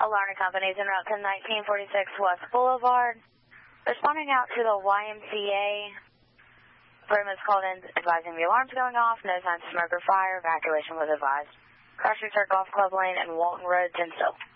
Alarm companies en route to 1946 West Boulevard. Responding out to the YMCA. Room is called in advising the alarm's going off. No signs of smoke or fire. Evacuation was advised. Cross Street Golf Club Lane and Walton Road, Tinsdale.